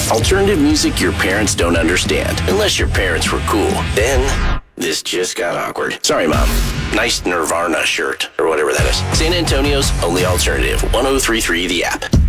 Alternative music your parents don't understand, unless your parents were cool. Then, this just got awkward. Sorry, Mom. Nice Nirvana shirt, or whatever that is. San Antonio's only alternative, 103.3 The App.